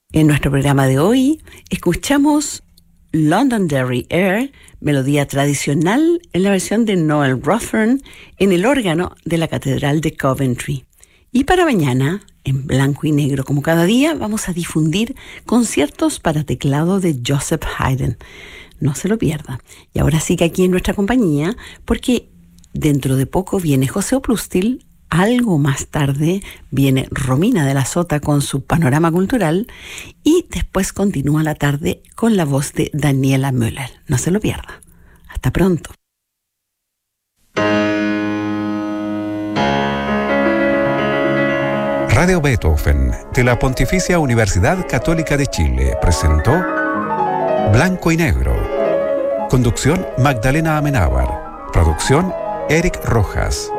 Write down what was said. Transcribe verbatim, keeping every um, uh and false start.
En nuestro programa de hoy escuchamos Londonderry Air, melodía tradicional en la versión de Noel Ruthven en el órgano de la Catedral de Coventry. Y para mañana, en blanco y negro como cada día, vamos a difundir conciertos para teclado de Joseph Haydn. No se lo pierda. Y ahora sigue aquí en nuestra compañía, porque dentro de poco viene José Oprustil. Algo más tarde viene Romina de la Sota con su panorama cultural y después continúa la tarde con la voz de Daniela Müller. No se lo pierda. Hasta pronto. Radio Beethoven de la Pontificia Universidad Católica de Chile presentó Blanco y Negro. Conducción Magdalena Amenábar. Producción Eric Rojas.